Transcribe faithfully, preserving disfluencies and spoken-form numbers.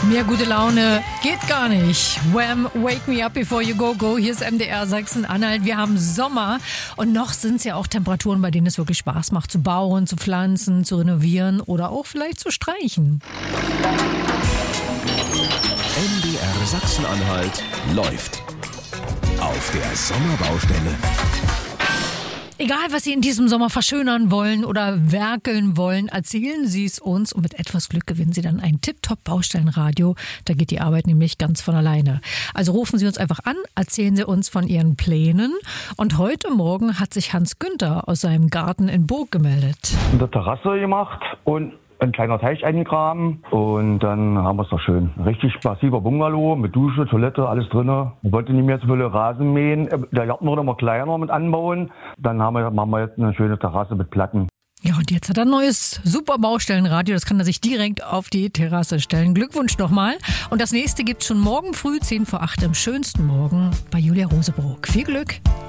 Mehr gute Laune geht gar nicht. Wham, Wake Me Up Before You Go Go. Hier ist M D R Sachsen-Anhalt. Wir haben Sommer und noch sind es ja auch Temperaturen, bei denen es wirklich Spaß macht, zu bauen, zu pflanzen, zu renovieren oder auch vielleicht zu streichen. M D R Sachsen-Anhalt läuft auf der Sommerbaustelle. Egal, was Sie in diesem Sommer verschönern wollen oder werkeln wollen, erzählen Sie es uns und mit etwas Glück gewinnen Sie dann ein Tip-Top-Baustellenradio. Da geht die Arbeit nämlich ganz von alleine. Also rufen Sie uns einfach an, erzählen Sie uns von Ihren Plänen. Und heute Morgen hat sich Hans Günther aus seinem Garten in Burg gemeldet. In der Terrasse gemacht und ein kleiner Teich eingegraben und dann haben wir es doch schön. Richtig massiver Bungalow mit Dusche, Toilette, alles drin. Ich wollte nicht mehr so viele Rasen mähen. Der Garten wurde immer kleiner mit anbauen. Dann haben wir, machen wir jetzt eine schöne Terrasse mit Platten. Ja, und jetzt hat er ein neues super Baustellenradio. Das kann er sich direkt auf die Terrasse stellen. Glückwunsch nochmal. Und das nächste gibt's schon morgen früh, zehn vor acht, am schönsten Morgen bei Julia Rosebrook. Viel Glück!